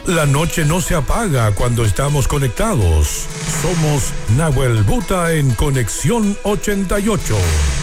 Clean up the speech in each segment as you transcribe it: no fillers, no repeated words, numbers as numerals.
La noche no se apaga cuando estamos conectados. Somos Nahuel Buta en Conexión 88.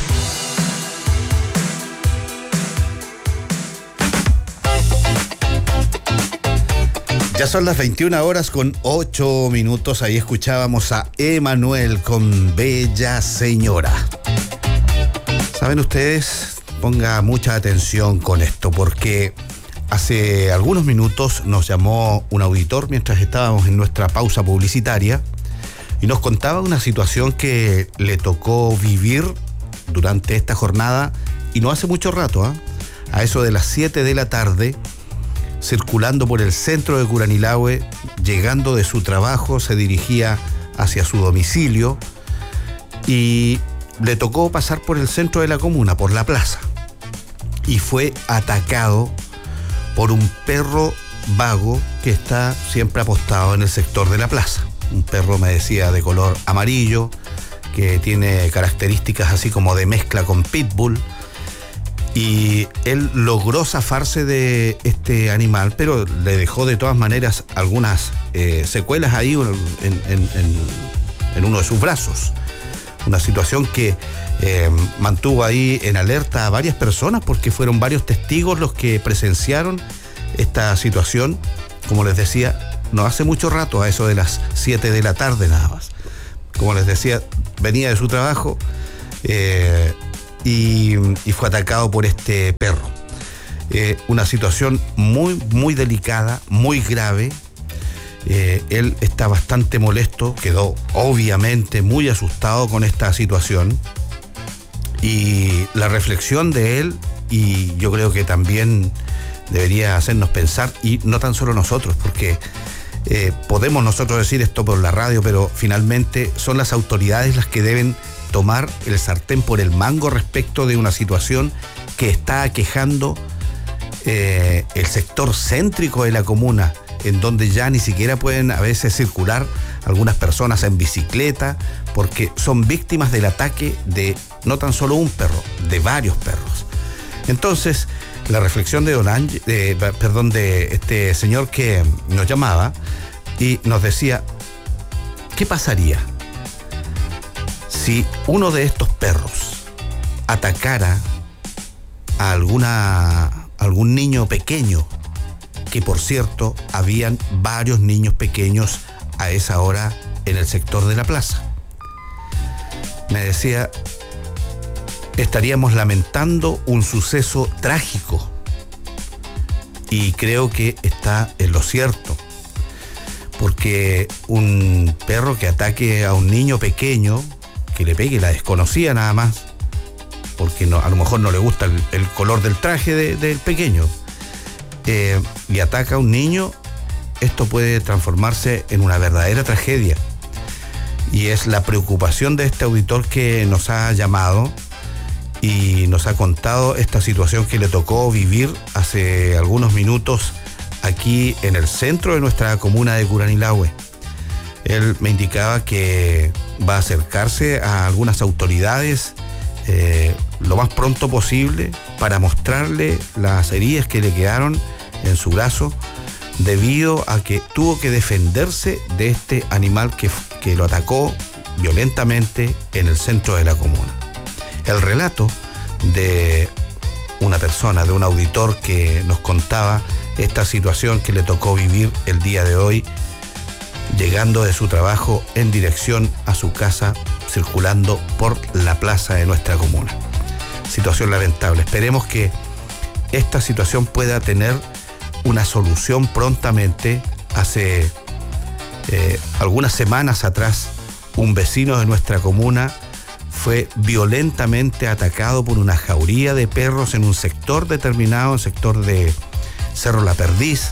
Ya son las 21 horas con 8 minutos. Ahí escuchábamos a Emanuel con Bella Señora. Saben ustedes, ponga mucha atención con esto, porque hace algunos minutos nos llamó un auditor mientras estábamos en nuestra pausa publicitaria y nos contaba una situación que le tocó vivir durante esta jornada, y no hace mucho rato, a eso de las 7 de la tarde, circulando por el centro de Curanilahue, llegando de su trabajo, se dirigía hacia su domicilio y le tocó pasar por el centro de la comuna, por la plaza, y fue atacado por un perro vago que está siempre apostado en el sector de la plaza. Un perro, me decía, de color amarillo, que tiene características así como de mezcla con pitbull, y él logró zafarse de este animal, pero le dejó de todas maneras algunas secuelas ahí en uno de sus brazos. Una situación que mantuvo ahí en alerta a varias personas, porque fueron varios testigos los que presenciaron esta situación. Como les decía, no hace mucho rato, a eso de las 7 de la tarde nada más. Como les decía, venía de su trabajo y fue atacado por este perro. Una situación muy, muy delicada, muy grave. Él está bastante molesto, quedó obviamente muy asustado con esta situación, y la reflexión de él, y yo creo que también debería hacernos pensar, y no tan solo nosotros, porque podemos nosotros decir esto por la radio, pero finalmente son las autoridades las que deben tomar el sartén por el mango respecto de una situación que está aquejando el sector céntrico de la comuna, en donde ya ni siquiera pueden a veces circular algunas personas en bicicleta, porque son víctimas del ataque de no tan solo un perro, de varios perros. Entonces, la reflexión de de este señor que nos llamaba y nos decía, ¿qué pasaría si uno de estos perros atacara a algún niño pequeño? Que por cierto, habían varios niños pequeños a esa hora en el sector de la plaza. Me decía, estaríamos lamentando un suceso trágico, y creo que está en lo cierto, porque un perro que ataque a un niño pequeño, que le pegue la desconocida nada más, porque a lo mejor no le gusta el color del traje del pequeño, y ataca a un niño, esto puede transformarse en una verdadera tragedia. Y es la preocupación de este auditor que nos ha llamado y nos ha contado esta situación que le tocó vivir hace algunos minutos aquí en el centro de nuestra comuna de Curanilahue. Él me indicaba que va a acercarse a algunas autoridades lo más pronto posible para mostrarle las heridas que le quedaron en su brazo, debido a que tuvo que defenderse de este animal que lo atacó violentamente en el centro de la comuna. El relato de una persona, de un auditor que nos contaba esta situación que le tocó vivir el día de hoy, llegando de su trabajo en dirección a su casa, circulando por la plaza de nuestra comuna. Situación lamentable. Esperemos que esta situación pueda tener una solución prontamente. Hace algunas semanas atrás, un vecino de nuestra comuna fue violentamente atacado por una jauría de perros en un sector determinado, el sector de Cerro La Perdiz,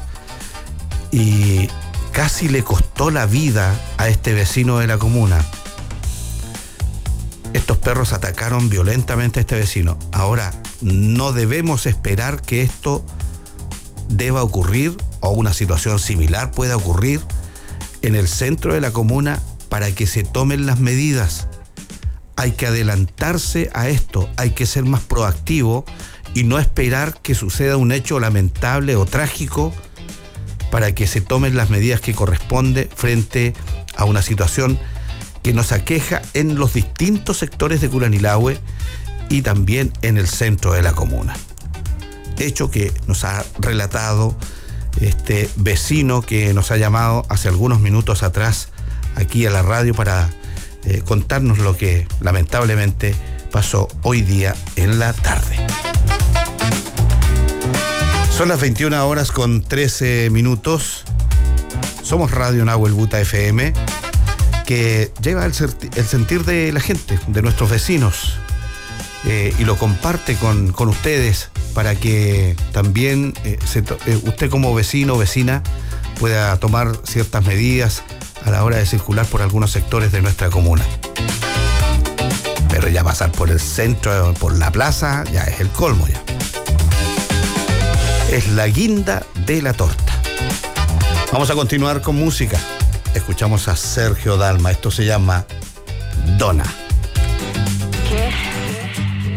y casi le costó la vida a este vecino de la comuna. Estos perros atacaron violentamente a este vecino. Ahora, no debemos esperar que esto deba ocurrir, o una situación similar pueda ocurrir en el centro de la comuna, para que se tomen las medidas. Hay que adelantarse a esto, hay que ser más proactivo y no esperar que suceda un hecho lamentable o trágico para que se tomen las medidas que corresponde frente a una situación que nos aqueja en los distintos sectores de Curanilahue y también en el centro de la comuna. Hecho que nos ha relatado este vecino que nos ha llamado hace algunos minutos atrás aquí a la radio para contarnos lo que lamentablemente pasó hoy día en la tarde. Son las 21 horas con 13 minutos. Somos Radio Nahuel Buta FM, que lleva el sentir de la gente, de nuestros vecinos, y lo comparte con ustedes para que también usted como vecino o vecina pueda tomar ciertas medidas a la hora de circular por algunos sectores de nuestra comuna. Pero ya pasar por el centro, por la plaza, ya es el colmo ya. Es la guinda de la torta. Vamos a continuar con música. Escuchamos a Sergio Dalma. Esto se llama Dona.